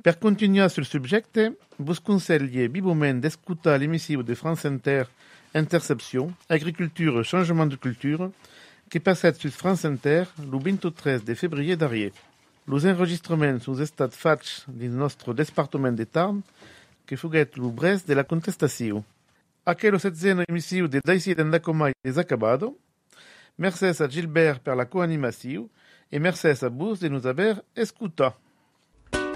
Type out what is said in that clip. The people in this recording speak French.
Per continuare sul subjecte, vos consiglie vivament d'escutar l'emissiu de France Inter Interception, Agriculture, Changement de Culture, qui passet sur France Inter le 23 de février d'arrière. Los enregistrements sont estats fats dins nostre département de Tarn, que fuguet lo brest de la contestació. Aquelo 7ª emissiu de Daisy d'Endacomai és acabado. Mercès a Gilbert per la coanimació e mercès a vos de nos haver escutat.